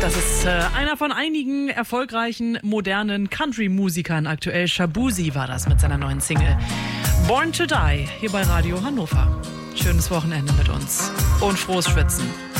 Das ist einer von einigen erfolgreichen modernen Country-Musikern. Aktuell Shaboozey war das mit seiner neuen Single Born to Die hier bei Radio Hannover. Schönes Wochenende mit uns und frohes Schwitzen.